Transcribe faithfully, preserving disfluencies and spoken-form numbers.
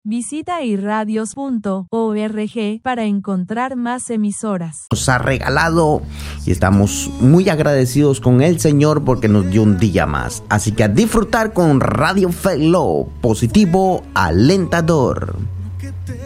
Visita irradios punto org para encontrar más emisoras. Nos ha regalado y estamos muy agradecidos con el Señor porque nos dio un día más. Así que a disfrutar con Radio Fe Love, positivo alentador.